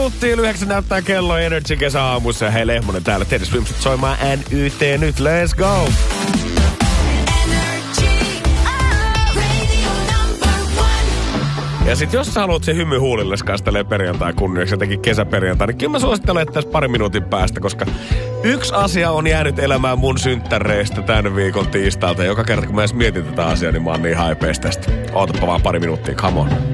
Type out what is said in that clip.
minuuttia 9 näyttää kello Energy kesäaamussa. Ja hei, Lehmonen täällä. Tehdä Swimsuit soimaan NYT nyt. Let's go! Ja sit jos sä haluat sen hymy huulilles kastelee perjantai kunniaksi jotenkin kesäperjantai, niin kyllä mä suosittelen, että tässä parin minuutin päästä, koska yksi asia on jäänyt elämään mun synttäreistä tämän viikon tiistailta. Joka kerta kun mä edes mietin tätä asiaa, niin mä oon niin haipeis tästä. Ootapa vaan pari minuuttia, come on.